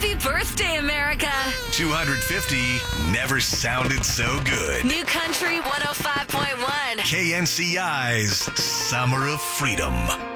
Happy birthday, America. 250 never sounded so good. New Country 105.1. KNCI's Summer of Freedom.